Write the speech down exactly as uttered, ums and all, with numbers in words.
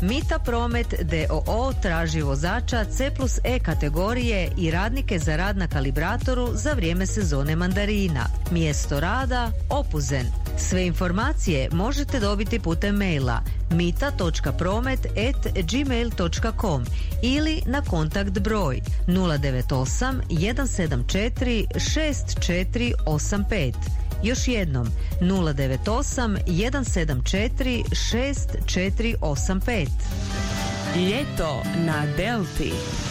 Mita Promet d o o traži vozača C plus E kategorije i radnike za rad na kalibratoru za vrijeme sezone mandarina. Mjesto rada Opuzen. Sve informacije možete dobiti putem maila mita točka promet at gmail točka com ili na kontakt broj nula devet osam jedan sedam četiri šest četiri osam pet. Još jednom nula devet osam jedan sedam četiri šest četiri osam pet. Ljeto na Delti.